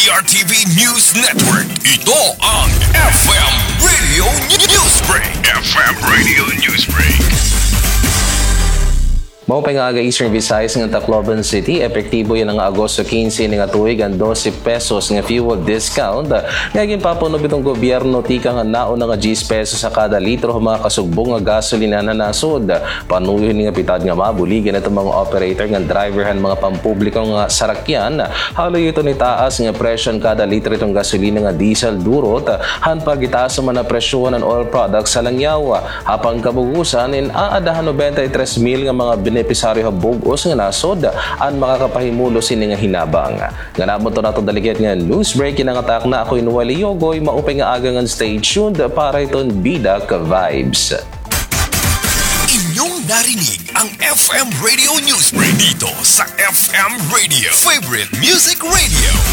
PRTV News Network. Ito ang FM Radio Newsbreak. FM Radio Newsbreak. Maupay nga aga Eastern Visayas ng Tacloban City, epektibo yan ang Agosto 15 nga tuig ang 12 pesos nga fuel discount. Ngayong papunob itong gobyerno tika nga nauna nga 10 pesos sa kada litro mga kasugbong nga gasolina na nasod. Panuyo nga pitad nga mabuligan itong mga operator nga driverhan mga pampublikong nga sarakyan. Haloy ito ni taas nga presyon kada litro itong gasolina nga diesel durot. Hanpag itaas man na presyon ng oil products sa langyaw. Hapang kabugusan in aadahan 93 mil nga mga benepisaryo habugos nga nasod ang makakapahimulo sini nga hinabang. Nga nabot na itong daligit nga news break inangatak na ako inuwali yogoy maupay nga aga nga stay tuned para itong Bida Ka Vibes. Inyong narinig ang FM Radio Newsbreak dito sa FM Radio, Favorite Music Radio.